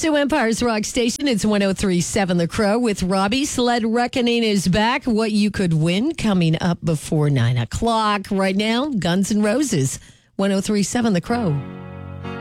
Sioux Empire's Rock Station. It's 103.7 The Crow with Robbie. Sled Reckoning is back. What you could win coming up before 9 o'clock. Right now, Guns N' Roses. 103.7 The Crow.